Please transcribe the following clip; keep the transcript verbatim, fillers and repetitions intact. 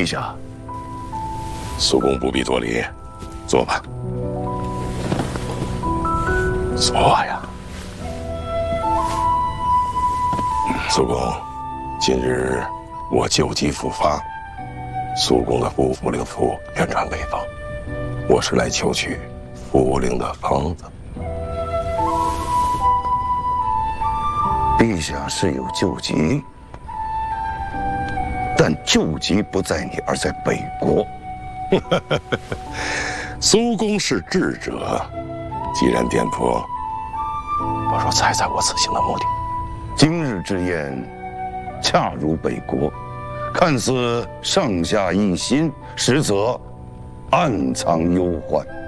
陛下， 苏公不必多礼，坐吧。坐呀。苏公，今日我旧疾复发，苏公的不服令符远传北方，我是来求取符令的方子。 陛下是有救急，但救急不在你，而在北国。 苏公是智者，既然点破，我若猜猜我此行的目的。 今日之宴，恰如北国，看似上下一心，实则暗藏忧患。